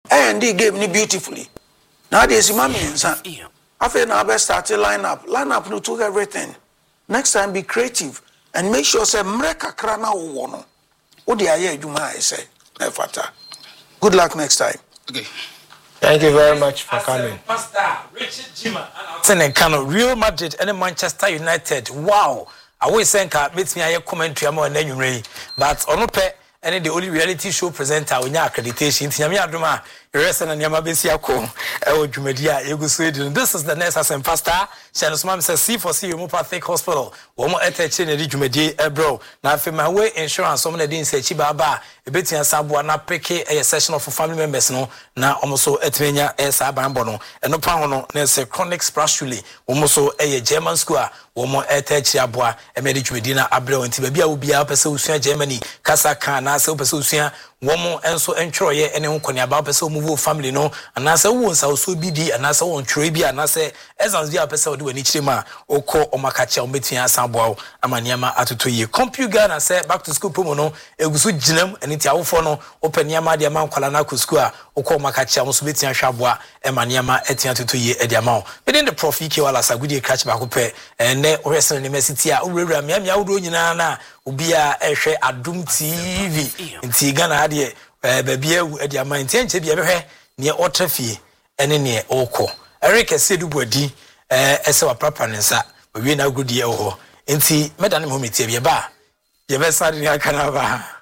And they gave me beautifully. Now there's mommy and son. After now, best start a line up no took everything. Next time be creative and make sure say mreka krana wono. What the aye juma I say. Nefata. Good luck next time. Okay. Thank you very much for coming. Pastor Richard Jima and Kano, Real Madrid and Manchester United. Wow. I always think meet me a commentary among the but onope and the only reality show presenter with accreditation. Tiamiaduma, Resan and Yamabesiako, Jumedia, Yugusweden. This is the next as pastor. Shanusmam says, see for see Homeopathic Hospital. One more attention in the Jumedia, bro. Now, if my way insurance, someone didn't say Chibaba, a bit in Sabua, na peke a session of family members, no, now almost Etmenia, Sabambono, and no Pano, there's a chronic sprashuli, almost a German school, one more Etchiabua, a medic Medina, Abro, and Tibia will be up a Germany, Kasaka, Nasa, Pesusia. One more and so enjoy any one about so move family no and as a wounds also BD and as a one tribia and I say as the episode when each ma or call or makacha or meeting as Sambo amaniama at 2 year computer and say back to school pomono a good ginem and it's our phone open yama the amount kalanaku square or call makacha was meeting shabwa emaniama etia to 2 year at the amount within the profit wala a good catch back and then wrestling university ura miami na ubia ehwe Adum TV nti Ghana de babia e dia man ntie bia behwe ne otrafie ene ne okọ Eric Sedubuadi ese wa papa nensa we na gudi e ho nti meda ne mo metie bia ba ye be sare ni aka na ba